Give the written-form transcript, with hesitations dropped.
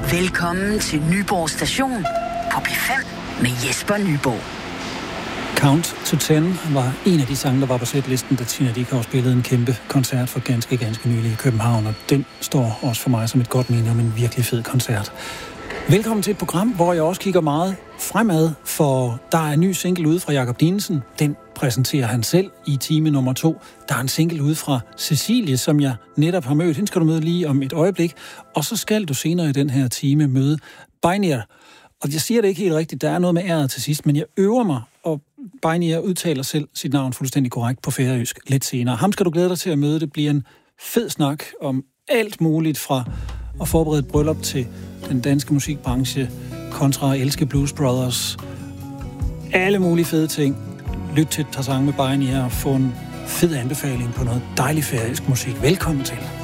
Velkommen til Nyborg Station på P5 med Jesper Nyborg. Count to 10 var en af de sange, der var på sætlisten, da Tina Dickow spillede en kæmpe koncert for ganske nylig i København, og den står også for mig som et godt minde om en virkelig fed koncert. Velkommen til et program, hvor jeg også kigger meget fremad, for der er en ny single ude fra Jakob Dinesen. Den præsenterer han selv i time nummer 2. Der er en single ude fra Cecilie, som jeg netop har mødt. Hende skal du møde lige om et øjeblik. Og så skal du senere i den her time møde Beinir. Og jeg siger det ikke helt rigtigt, der er noget med æret til sidst, men jeg øver mig, og Beinir udtaler selv sit navn fuldstændig korrekt på færøsk lidt senere. Ham skal du glæde dig til at møde. Det bliver en fed snak om alt muligt fra at forberede et bryllup til den danske musikbranche kontra at elske Blues Brothers. Alle mulige fede ting. Lyt til et par sange med Beinir og få en fed anbefaling på noget dejlig færøsk musik. Velkommen til.